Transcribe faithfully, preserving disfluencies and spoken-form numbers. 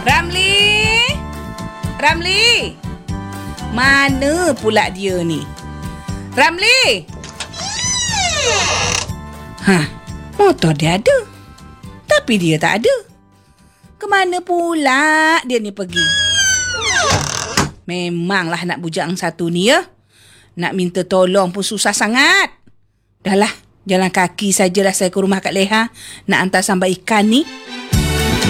Ramli! Ramli! Mana pula dia ni? Ramli! Hah, motor dia ada. Tapi dia tak ada. Kemana pula dia ni pergi? Memanglah nak bujang satu ni ya. Nak minta tolong pun susah sangat. Dahlah, jalan kaki sajalah saya ke rumah Kak Leha nak hantar sambal ikan ni.